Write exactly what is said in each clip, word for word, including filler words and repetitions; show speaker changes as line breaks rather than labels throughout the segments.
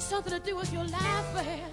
something to do with your life, man.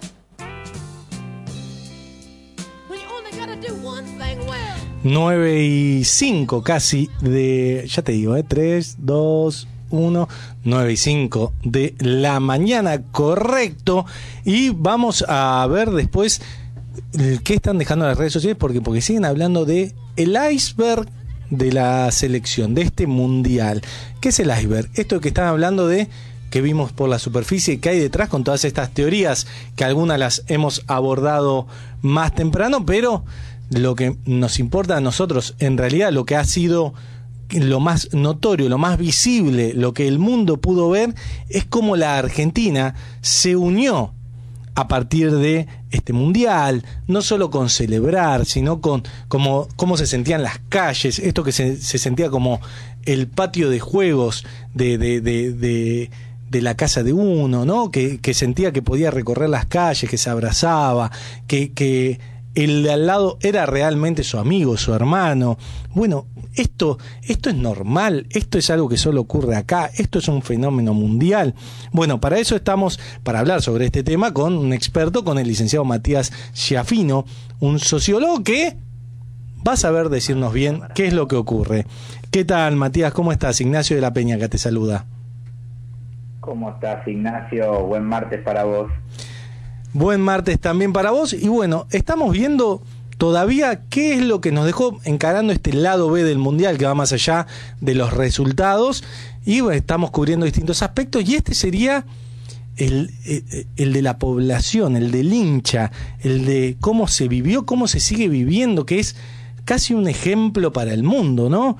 When you only gotta do one thing well.
nueve y cinco casi de, ya te digo, eh, tres, dos, uno, nueve y cinco de la mañana, correcto. Y vamos a ver después qué están dejando las redes sociales, porque, porque siguen hablando de el iceberg de la selección, de este mundial. ¿Qué es el iceberg? Esto que están hablando de que vimos por la superficie, que hay detrás con todas estas teorías, que algunas las hemos abordado más temprano, pero lo que nos importa a nosotros, en realidad lo que ha sido lo más notorio, lo más visible, lo que el mundo pudo ver, es cómo la Argentina se unió a partir de este mundial, no solo con celebrar, sino con como, cómo se sentían las calles, esto que se, se sentía como el patio de juegos de, de, de, de, de la casa de uno, ¿no? Que, que sentía que podía recorrer las calles, que se abrazaba, que, que el de al lado era realmente su amigo, su hermano. Bueno, esto, esto es normal, esto es algo que solo ocurre acá, esto es un fenómeno mundial. Bueno, para eso estamos, para hablar sobre este tema, con un experto, con el licenciado Matías Schiaffino, un sociólogo que va a saber decirnos bien qué es lo que ocurre. ¿Qué tal, Matías? ¿Cómo estás? Ignacio de la Peña, que te saluda.
¿Cómo estás, Ignacio? Buen martes para vos.
Buen martes también para vos. Y bueno, estamos viendo todavía qué es lo que nos dejó encarando este lado B del Mundial, que va más allá de los resultados. Y bueno, estamos cubriendo distintos aspectos. Y este sería el, el, el de la población, el del hincha, el de cómo se vivió, cómo se sigue viviendo, que es casi un ejemplo para el mundo, ¿no?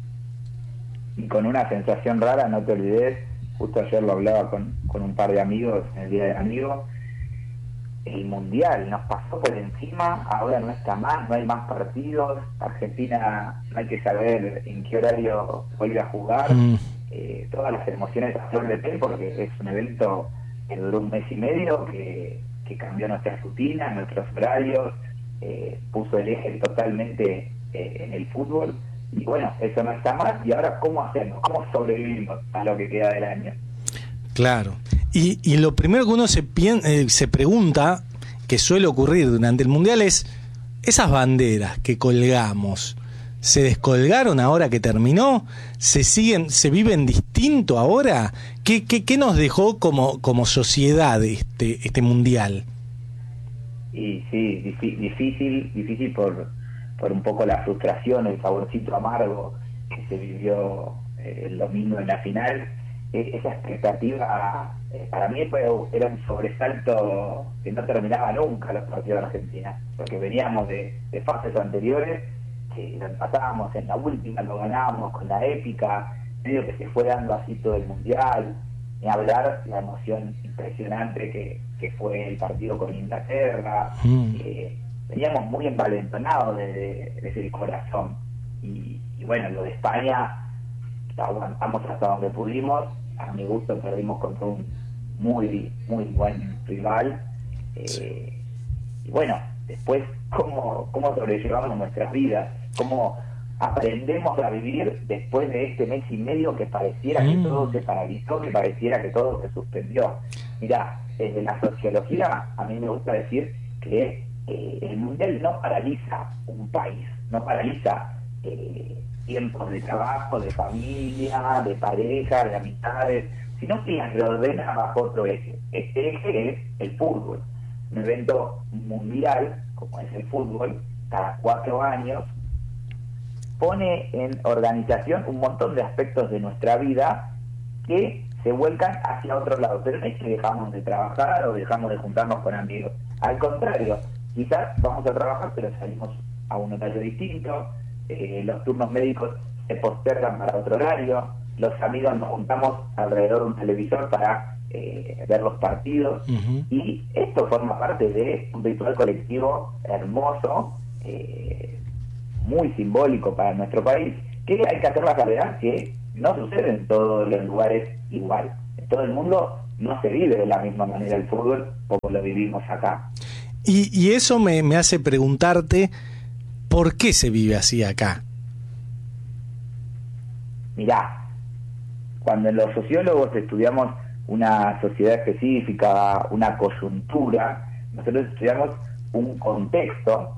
Y con una sensación rara, no te olvides, justo ayer lo hablaba con, con un par de amigos en el Día del Amigo. El Mundial nos pasó por encima, ahora no está más, no hay más partidos, Argentina no hay que saber en qué horario vuelve a jugar, mm. eh, todas las emociones a flor de piel, porque es un evento que duró un mes y medio, que, que cambió nuestras rutinas, nuestros horarios, eh, puso el eje totalmente eh, en el fútbol, y bueno, eso no está más, y ahora ¿cómo hacemos? ¿Cómo sobrevivimos a lo que queda del año?
Claro. Y, y lo primero que uno se, pien, eh, se pregunta, que suele ocurrir durante el Mundial, es esas banderas que colgamos, ¿se descolgaron ahora que terminó? ¿Se siguen, se viven distinto ahora? ¿Qué, qué, qué nos dejó como, como sociedad este, este Mundial?
Y sí, difícil, difícil por, por un poco la frustración, el saborcito amargo que se vivió eh, el domingo en la final. Esa expectativa, eh, para mí fue, era un sobresalto que no terminaba nunca los partidos de Argentina, porque veníamos de, de fases anteriores, que lo empatábamos en la última, lo ganábamos con la épica, medio que se fue dando así todo el Mundial, ni hablar la emoción impresionante que, que fue el partido con Inglaterra, mm. eh, veníamos muy envalentonados desde, desde el corazón, y, y bueno, lo de España, aguantamos hasta donde pudimos, a mi gusto perdimos contra un muy muy buen rival, eh, y bueno, después cómo, cómo sobrellevamos nuestras vidas, cómo aprendemos a vivir después de este mes y medio que pareciera que todo se paralizó, que pareciera que todo se suspendió. Mirá, desde la sociología a mí me gusta decir que eh, el Mundial no paraliza un país, no paraliza eh, tiempos de trabajo, de familia, de pareja, de amistades, sino que las reordena bajo otro eje. Este eje es el fútbol, un evento mundial, como es el fútbol, cada cuatro años, pone en organización un montón de aspectos de nuestra vida que se vuelcan hacia otro lado, pero no es que dejamos de trabajar o dejamos de juntarnos con amigos, al contrario, quizás vamos a trabajar pero salimos a un horario distinto, Eh, los turnos médicos se postergan para otro horario, los amigos nos juntamos alrededor de un televisor para eh, ver los partidos, uh-huh. y esto forma parte de un ritual colectivo hermoso, eh, muy simbólico para nuestro país, que hay que hacer la salvedad que no sucede en todos los lugares igual. En todo el mundo no se vive de la misma manera el fútbol como lo vivimos acá.
Y, y eso me, me hace preguntarte, ¿por qué se vive así acá?
Mirá, cuando los sociólogos estudiamos una sociedad específica, una coyuntura. Nosotros estudiamos un contexto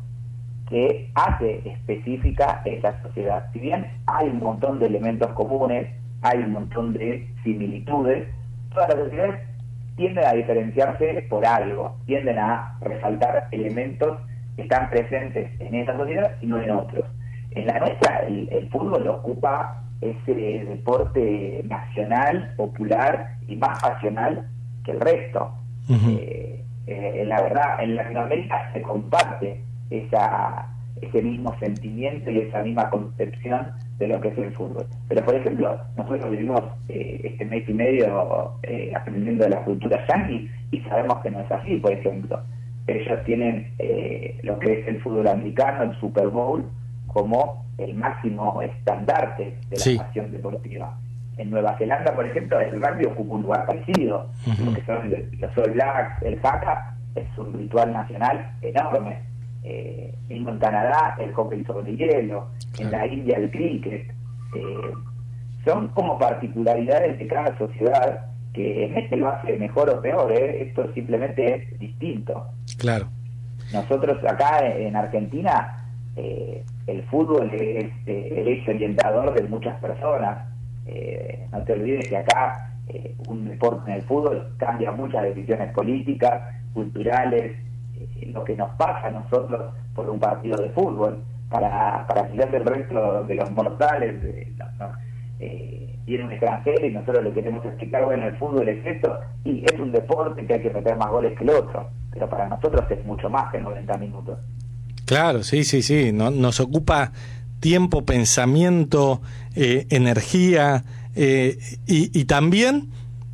que hace específica esa sociedad. Si bien hay un montón de elementos comunes, hay un montón de similitudes, todas las sociedades tienden a diferenciarse por algo, tienden a resaltar elementos que están presentes en esa sociedad y no en otros. En la nuestra, el, el fútbol ocupa ese deporte nacional, popular y más pasional que el resto. Uh-huh. eh, eh, la verdad, en Latinoamérica se comparte esa ese mismo sentimiento y esa misma concepción de lo que es el fútbol. Pero, por ejemplo, nosotros vivimos eh, este mes y medio eh, aprendiendo de la cultura yanqui y sabemos que no es así. Por ejemplo, ellos tienen eh, lo que es el fútbol americano, el Super Bowl, como el máximo estandarte de la sí. pasión deportiva. En Nueva Zelanda, por ejemplo, el rugby ocupa un lugar parecido. Uh-huh. Lo que son los All Blacks, el haka, es un ritual nacional enorme. Eh, mismo en Canadá, el hockey sobre hielo, claro. En la India, el cricket. Eh, son como particularidades de cada sociedad que no es que lo hace mejor o peor, ¿eh? Esto simplemente es distinto.
Claro.
Nosotros acá en Argentina, eh, el fútbol es eh, el eje orientador de muchas personas. Eh, no te olvides que acá eh, un deporte en el fútbol cambia muchas decisiones políticas, culturales, eh, lo que nos pasa a nosotros por un partido de fútbol, para para mirar el resto de los mortales, eh, no, no, eh, viene un extranjero y nosotros le queremos explicar, bueno, el fútbol es esto, y es un deporte que hay que meter más goles que el otro, pero para nosotros es mucho más que noventa minutos.
Claro, sí, sí, sí, no, nos ocupa tiempo, pensamiento, eh, energía, eh, y, y también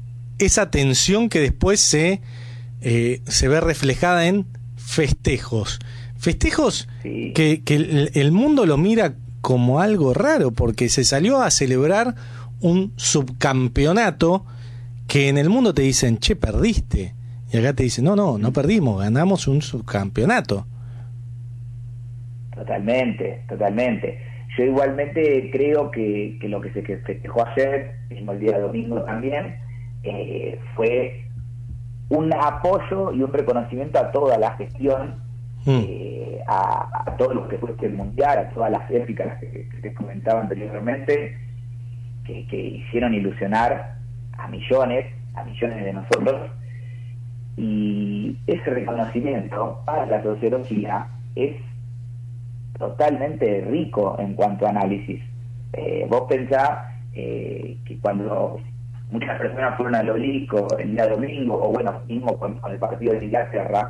esa tensión que después se, eh, se ve reflejada en festejos. Festejos sí. que, que el, el mundo lo mira como algo raro, porque se salió a celebrar un subcampeonato que en el mundo te dicen, che, perdiste. Y acá te dicen, no, no, no perdimos, ganamos un subcampeonato.
Totalmente, totalmente. Yo igualmente creo que, que lo que se festejó ayer, mismo el día domingo también, eh, fue un apoyo y un reconocimiento a toda la gestión, mm. eh, a, a todo lo que fue este mundial, a todas las épicas que, que te comentaba anteriormente, que, que hicieron ilusionar a millones, a millones de nosotros, y ese reconocimiento para la sociología es totalmente rico en cuanto a análisis. Eh, vos pensás eh, que cuando muchas personas fueron al Obelisco el día domingo, o bueno, mismo con, con el partido de Inglaterra,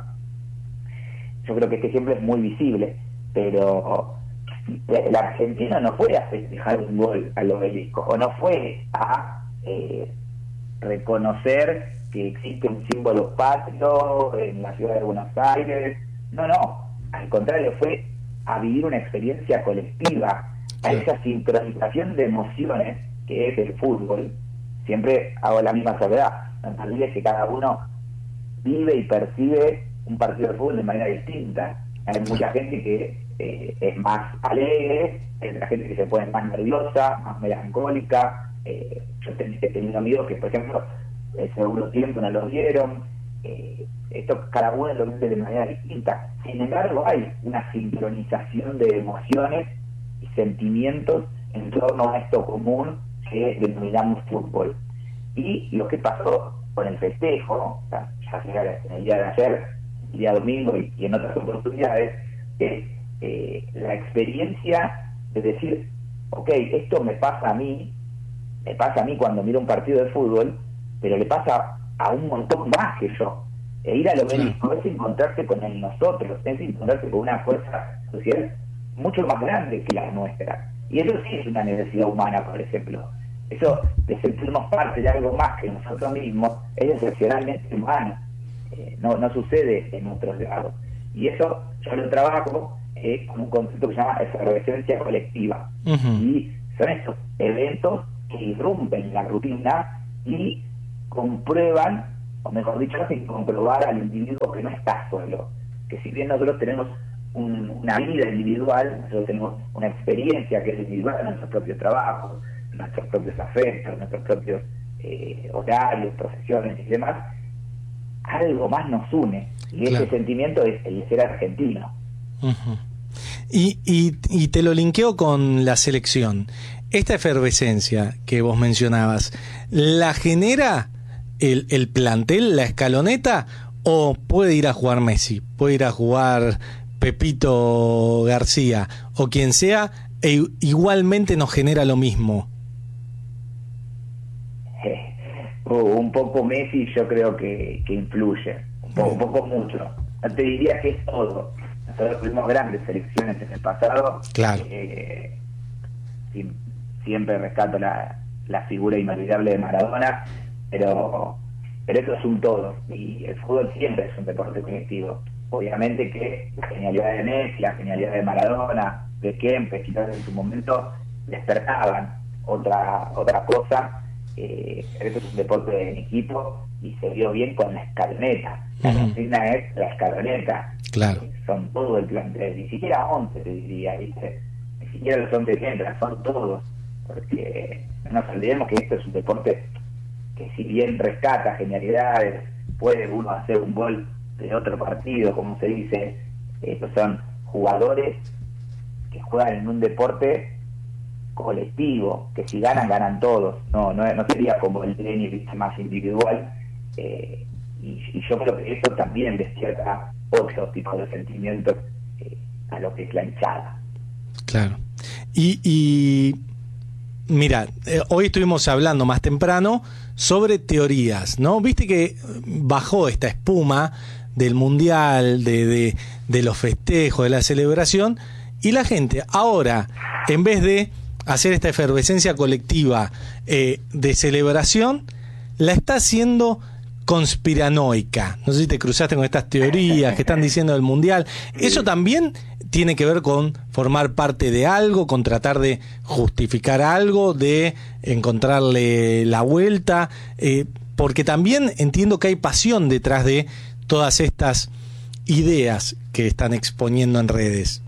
yo creo que este ejemplo es muy visible, pero el argentino no fue a festejar un gol al Obelisco, o no fue a eh, reconocer que existe un símbolo patrio en la ciudad de Buenos Aires. No, no, al contrario, fue a vivir una experiencia colectiva, a esa sincronización de emociones que es el fútbol. Siempre hago la misma salvedad, no te olvides que cada uno vive y percibe un partido de fútbol de manera distinta. Hay mucha gente que eh, es más alegre, hay otra gente que se pone más nerviosa, más melancólica. Eh, yo he tenido amigos que, por ejemplo, el segundo tiempo no lo vieron. Eh, esto cada uno lo vive de manera distinta. Sin embargo, hay una sincronización de emociones y sentimientos en torno a esto común que denominamos fútbol. Y lo que pasó con el festejo, ya sea en el día de ayer, el día domingo y, y en otras oportunidades, es eh, la experiencia de decir, ok, esto me pasa a mí, me pasa a mí cuando miro un partido de fútbol, pero le pasa a un montón más que yo. E ir al Obelisco es encontrarse con el nosotros, es encontrarse con una fuerza social mucho más grande que la nuestra. Y eso sí es una necesidad humana, por ejemplo. Eso de sentirnos parte de algo más que nosotros mismos es excepcionalmente humano. Eh, no, no sucede en otros lados. Y eso yo lo trabajo eh, con un concepto que se llama efervescencia colectiva. Uh-huh. Y son estos eventos que irrumpen la rutina y comprueban, o mejor dicho, hacen comprobar al individuo que no está solo, que si bien nosotros tenemos un, una vida individual, nosotros tenemos una experiencia que es individual, nuestros propios trabajos, nuestros propios afectos, nuestros propios eh, horarios, profesiones y demás, algo más nos une, y
claro.
ese sentimiento es el ser argentino.
Uh-huh. y, y, y te lo linkeo con la selección. Esta efervescencia que vos mencionabas, ¿la genera el, el plantel, la escaloneta, o puede ir a jugar Messi, puede ir a jugar Pepito García o quien sea, e igualmente nos genera lo mismo?
Eh, un poco Messi yo creo que, que influye, un poco, un poco mucho. No te diría que es todo. Nosotros tuvimos grandes selecciones en el pasado.
Claro.
Eh, sí, siempre rescato la, la figura inolvidable de Maradona, pero pero eso es un todo, y el fútbol siempre es un deporte colectivo. Obviamente que la genialidad de Messi, la genialidad de Maradona, de Kempes, quizás en su momento despertaban otra otra cosa, eh, pero eso es un deporte en equipo y se vio bien con la escaloneta. La
Uh-huh.
consigna es la escaloneta.
Claro.
Eh, son todo el plantel, ni siquiera once te diría, ¿viste? Ni siquiera los once que entran, son todos, porque no nos olvidemos que esto es un deporte que si bien rescata genialidades, puede uno hacer un gol de otro partido, como se dice, estos son jugadores que juegan en un deporte colectivo, que si ganan, ganan todos, no no, no sería como el tenis más individual, eh, y, y yo creo que eso también despierta otro tipo de sentimientos eh, a lo que es la hinchada.
Claro. Y, y mira, eh, hoy estuvimos hablando más temprano sobre teorías, ¿no? Viste que bajó esta espuma del mundial, de, de, de los festejos, de la celebración, y la gente ahora, en vez de hacer esta efervescencia colectiva eh, de celebración, la está haciendo conspiranoica. No sé si te cruzaste con estas teorías que están diciendo del mundial. Eso también tiene que ver con formar parte de algo, con tratar de justificar algo, de encontrarle la vuelta, eh, porque también entiendo que hay pasión detrás de todas estas ideas que están exponiendo en redes.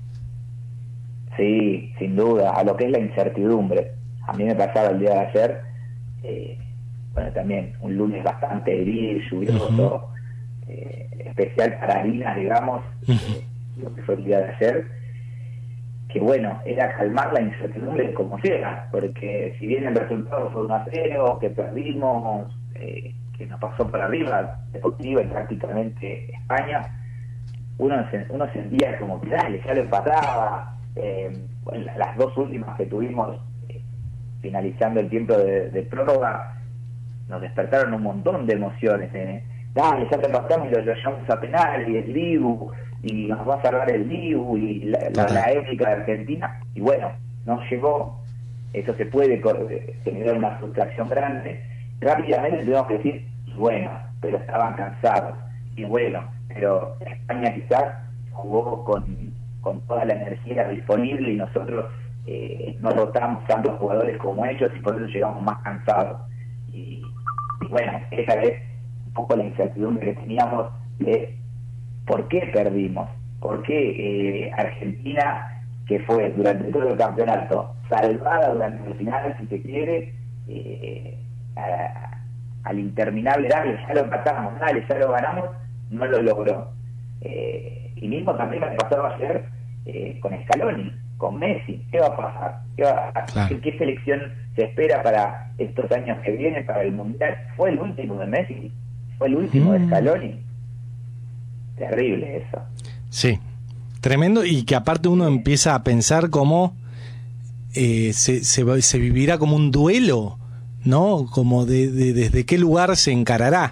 Sí, sin duda, a lo que es la incertidumbre. A mí me pasaba el día de ayer, eh, bueno, también un lunes bastante gris, lluvioso, uh-huh. eh, especial para Lina, digamos, uh-huh. eh, lo que fue el día de ayer, que bueno, era calmar la incertidumbre como llega, porque si bien el resultado fue uno a cero, que perdimos, eh, que nos pasó por arriba, Deportiva y prácticamente España, uno, uno sentía como que dale, ya lo empataba, eh, bueno, las dos últimas que tuvimos, eh, finalizando el tiempo de, de prórroga, nos despertaron un montón de emociones, eh. dale, ya te empatamos y lo llevamos a penal, y el Dibu, y nos va a salvar el Dibu, y la, la, la épica de Argentina, y bueno, no llegó, eso se puede generar una frustración grande. Rápidamente tenemos que decir, bueno, pero estaban cansados, y bueno, pero España quizás jugó con, con toda la energía disponible y nosotros eh, no rotamos tantos jugadores como ellos y por eso llegamos más cansados. Y, y bueno, esa es un poco la incertidumbre que teníamos de por qué perdimos, por qué eh, Argentina, que fue durante todo el campeonato salvada durante el final, si se quiere, eh, a, al interminable, dale, ya lo empatamos, dale, ya lo ganamos, no lo logró. Eh, y mismo también me pasaba ayer eh, con Scaloni, con Messi. ¿Qué va a pasar? ¿Qué, va a, claro. ¿qué, ¿Qué selección se espera para estos años que vienen, para el Mundial? Fue el último de Messi, fue el último mm. de Scaloni. Terrible eso.
Sí, tremendo, y que aparte uno empieza a pensar cómo eh, se, se, se vivirá como un duelo, ¿no? Como de, de desde qué lugar se encarará.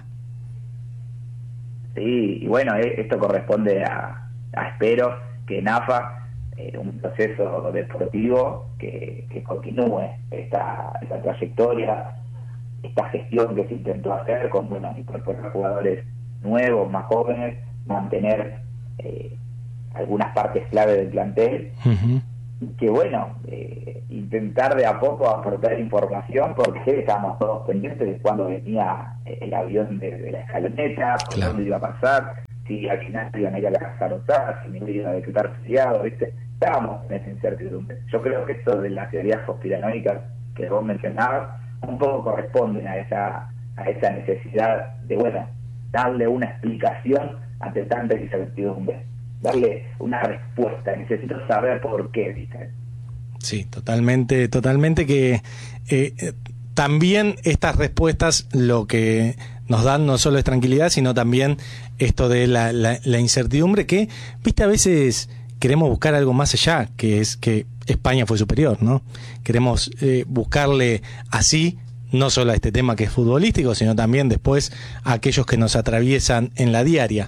Sí, y bueno, esto corresponde a, a espero que en A F A, eh, un proceso deportivo que, que continúe esta, esta trayectoria, esta gestión que se intentó hacer con, bueno, incorporar jugadores nuevos, más jóvenes, mantener eh, algunas partes clave del plantel, uh-huh. que bueno, eh, intentar de a poco aportar información, porque estábamos todos pendientes de cuándo venía el avión de, de la escaloneta, por claro. dónde iba a pasar, si al final iban a ir a la Casa Rosada, si no iban a decretar feriado, ¿viste? Estábamos en esa incertidumbre. Yo creo que esto de las teorías conspiranoicas que vos mencionabas, un poco corresponden a esa a esa necesidad de, bueno, darle una explicación ante tanta incertidumbre, darle una respuesta. Necesito saber por qué, ¿viste?
Sí, totalmente, totalmente que eh, también estas respuestas lo que nos dan no solo es tranquilidad, sino también esto de la, la, la incertidumbre que, viste, a veces queremos buscar algo más allá, que es que España fue superior, ¿no? Queremos eh, buscarle así, no solo a este tema que es futbolístico, sino también después a aquellos que nos atraviesan en la diaria.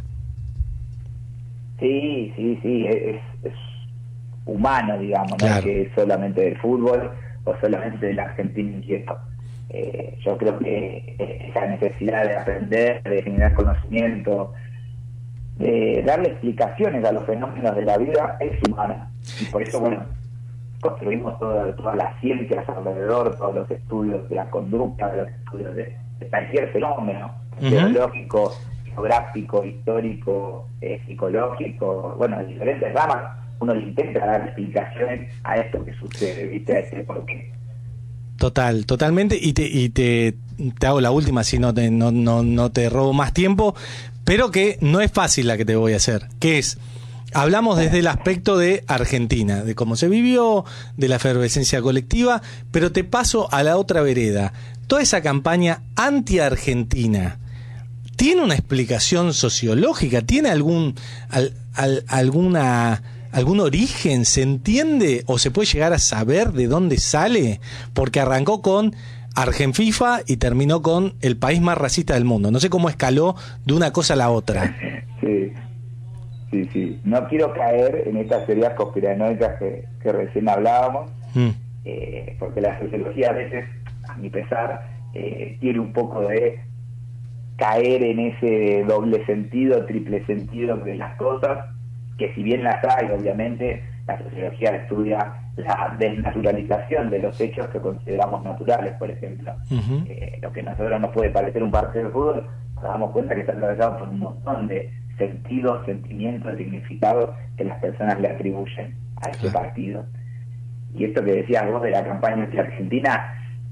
Sí, sí, sí, es, es humano, digamos,
claro.
No es que es solamente del fútbol o solamente del argentino inquieto. Eh, yo creo que esa necesidad de aprender, de generar conocimiento, de darle explicaciones a los fenómenos de la vida es humana. Y por eso, bueno, construimos toda, todas las ciencias alrededor, todos los estudios de la conducta, los estudios de, de cualquier fenómeno, uh-huh. geológico, geográfico, histórico, eh, psicológico, bueno, en diferentes ramas, uno intenta dar explicaciones a esto que sucede, ¿viste? A este por qué.
Total, totalmente, y te y te, te hago la última, si no te, no, no, no te robo más tiempo, pero que no es fácil la que te voy a hacer, que es, hablamos desde el aspecto de Argentina, de cómo se vivió, de la efervescencia colectiva, pero te paso a la otra vereda. Toda esa campaña anti-argentina, ¿tiene una explicación sociológica? ¿Tiene algún al, al, alguna algún origen? ¿Se entiende o se puede llegar a saber de dónde sale? Porque arrancó con Argenfifa y terminó con el país más racista del mundo. No sé cómo escaló de una cosa a la otra.
Sí, sí, sí. No quiero caer en estas teorías conspiranoicas que, que recién hablábamos, mm. eh, porque la sociología a veces, a mi pesar, eh, tiene un poco de caer en ese doble sentido, triple sentido de las cosas, que si bien las hay, obviamente, la sociología estudia la desnaturalización de los hechos que consideramos naturales, por ejemplo. Uh-huh. Eh, lo que a nosotros nos puede parecer un partido de fútbol, nos damos cuenta que está atravesado por un montón de sentidos, sentimientos, significados que las personas le atribuyen a ese partido. Y esto que decías vos de la campaña anti-argentina,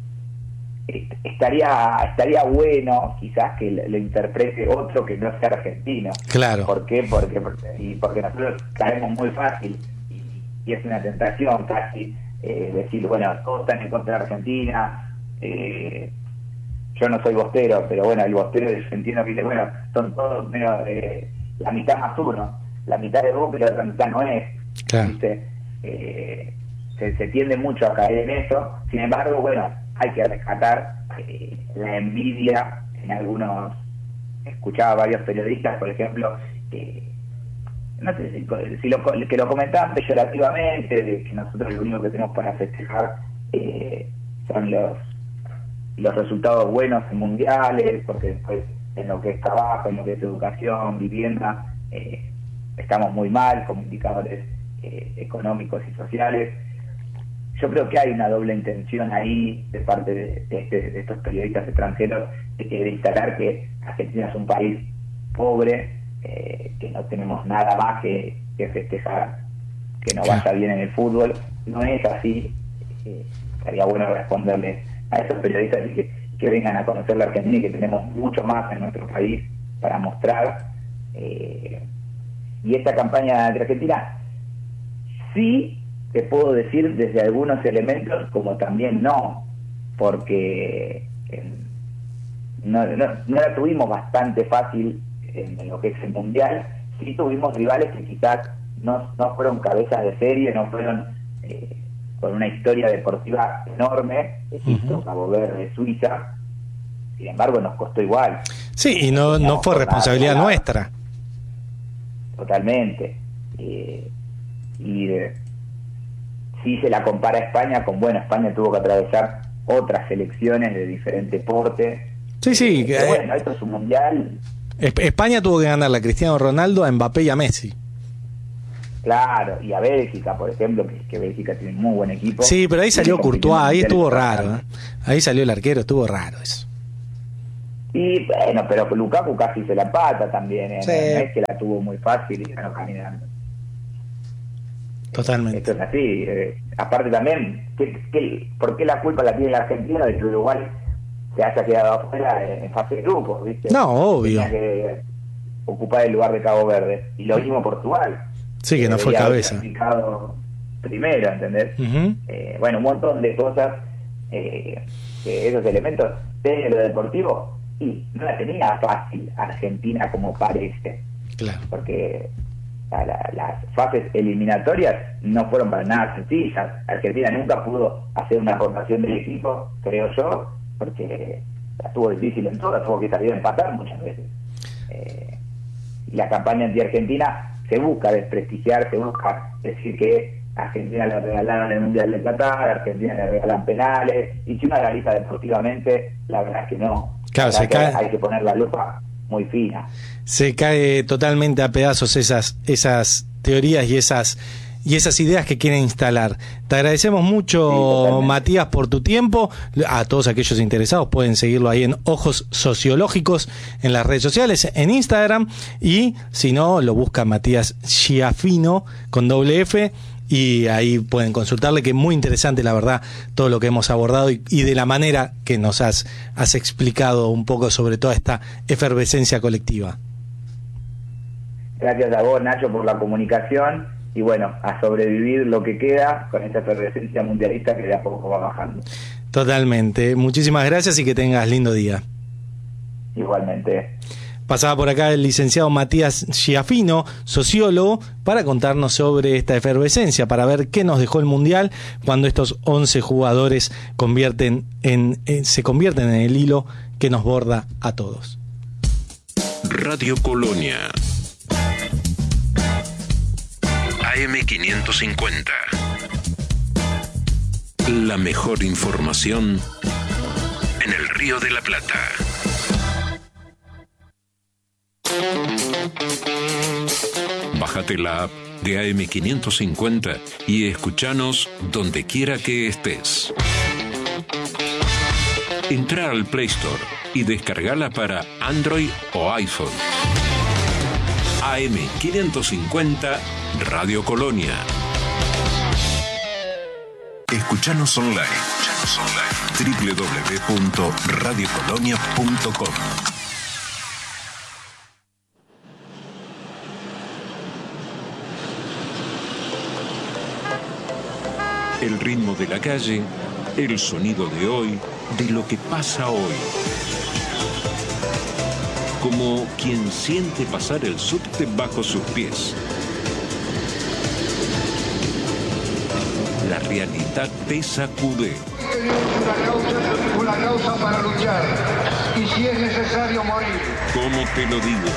estaría estaría bueno quizás que lo interprete otro que no sea argentino.
Claro.
¿Por qué? Porque, y porque nosotros caemos muy fácil y, y es una tentación casi eh, decir, bueno, todos están en contra de Argentina, eh, yo no soy bostero, pero bueno, el bostero entiendo que dice, bueno, son todos menos eh, la mitad más uno, la mitad de vos, pero la otra mitad no es.
Claro.
¿Viste? Eh, se, se tiende mucho a caer en eso. Sin embargo, bueno, hay que rescatar eh, la envidia en algunos. Escuchaba varios periodistas, por ejemplo, que no sé si, si lo, que lo comentaban peyorativamente, de que nosotros lo único que tenemos para festejar eh, son los los resultados buenos en mundiales, porque después en lo que es trabajo, en lo que es educación, vivienda, eh, estamos muy mal como indicadores eh, económicos y sociales. Yo creo que hay una doble intención ahí de parte de, de, de, de estos periodistas extranjeros de, de instalar que Argentina es un país pobre, eh, que no tenemos nada más que, que festejar, que no vaya bien en el fútbol. No es así. Eh, estaría bueno responderle a esos periodistas y que, que vengan a conocer la Argentina y que tenemos mucho más en nuestro país para mostrar. Eh, y esta campaña de Argentina sí te puedo decir desde algunos elementos como también no, porque eh, no, no, no la tuvimos bastante fácil en, en lo que es el mundial. Sí tuvimos rivales que quizás no, no fueron cabezas de serie, no fueron eh, con una historia deportiva enorme, Egipto, uh-huh. Cabo Verde, Suiza. Sin embargo nos costó igual.
Sí, y no, no fue responsabilidad nuestra.
Totalmente. Eh, y eh, si se la compara a España con, bueno, España tuvo que atravesar otras selecciones de diferente porte.
Sí, sí.
Pero bueno, esto es un mundial.
España tuvo que ganarle a Cristiano Ronaldo, a Mbappé y a Messi.
Claro, y a Bélgica, por ejemplo, que, que Bélgica tiene un muy buen equipo.
Sí, pero ahí salió Courtois, ahí estuvo raro. ¿eh? Ahí salió el arquero, estuvo raro eso.
Y bueno, pero Lukaku casi se la empata también, ¿eh?
Sí.
No es que la tuvo muy fácil y ganó caminando.
Totalmente.
Esto es así. Eh, aparte también, ¿qué, qué, ¿por qué la culpa la tiene la Argentina de que Uruguay se haya quedado afuera en, en fase de grupos? ¿Viste?
No, obvio.
Tenía que ocupar el lugar de Cabo Verde. Y lo mismo Portugal.
Sí, que no fue cabeza.
Primero, ¿entendés?
Uh-huh.
Eh, bueno, un montón de cosas, eh, que esos elementos de lo deportivo, y no la tenía fácil Argentina como parece.
Claro.
Porque la, la, las fases eliminatorias no fueron para nada sencillas. Argentina nunca pudo hacer una rotación del equipo, creo yo, porque la tuvo difícil en todas, tuvo que salir a empatar muchas veces. Eh, y la campaña anti-Argentina se busca desprestigiar, se busca decir que a Argentina le regalaron el Mundial de Qatar, a Argentina le regalan penales, y si uno analiza deportivamente, la verdad es que no.
Claro, se
que
cae,
hay que poner la lupa muy fina.
Se cae totalmente a pedazos esas, esas teorías y esas y esas ideas que quieren instalar. Te agradecemos mucho, sí, Matías, por tu tiempo. A todos aquellos interesados pueden seguirlo ahí en Ojos Sociológicos en las redes sociales, en Instagram, y si no, lo busca Matías Schiaffino con doble F, y ahí pueden consultarle, que es muy interesante, la verdad, todo lo que hemos abordado y, y de la manera que nos has, has explicado un poco sobre toda esta efervescencia colectiva.
Gracias a vos, Nacho, por la comunicación, y bueno, a sobrevivir lo que queda con esta efervescencia mundialista que de a poco va bajando.
Totalmente. Muchísimas gracias y que tengas lindo día.
Igualmente.
Pasaba por acá el licenciado Matías Schiaffino, sociólogo, para contarnos sobre esta efervescencia, para ver qué nos dejó el Mundial cuando estos once jugadores convierten en, en, se convierten en el hilo que nos borda a todos.
Radio Colonia A M quinientos cincuenta. La mejor información en el Río de la Plata. Bájate la app de A M quinientos cincuenta y escuchanos donde quiera que estés. Entra al Play Store y descargala para Android o iPhone. A M quinientos cincuenta Radio Colonia. Escuchanos online. Escuchanos online. doble u doble u doble u punto radio colonia punto com. El ritmo de la calle, el sonido de hoy, de lo que pasa hoy. Como quien siente pasar el subte bajo sus pies. La realidad te sacude.
Una causa, una causa para luchar, y si es necesario morir.
¿Cómo te lo digo?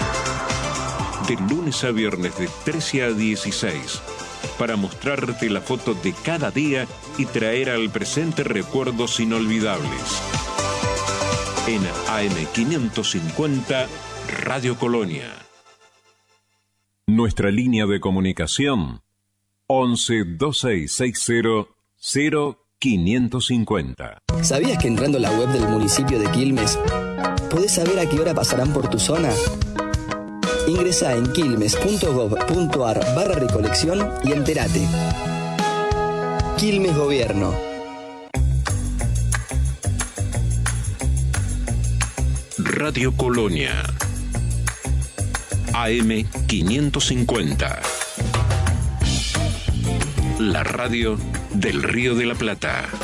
De lunes a viernes de trece a dieciséis, para mostrarte la foto de cada día y traer al presente recuerdos inolvidables. En A M quinientos cincuenta Radio Colonia. Nuestra línea de comunicación once, veintiséis sesenta, cero quinientos cincuenta.
¿Sabías que entrando a la web del municipio de Quilmes podés saber a qué hora pasarán por tu zona? Ingresá en quilmes punto gob punto ar barra recolección y entérate. Quilmes Gobierno.
Radio Colonia A M quinientos cincuenta. La radio del Río de la Plata.